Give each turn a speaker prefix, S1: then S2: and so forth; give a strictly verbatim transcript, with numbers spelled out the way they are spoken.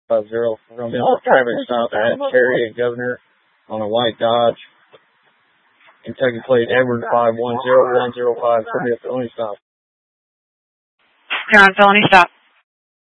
S1: five zero from the traffic stop at Cherry and Governor on a white Dodge. Kentucky plate Edward five one zero one zero five. Felony stop.
S2: You're on felony stop.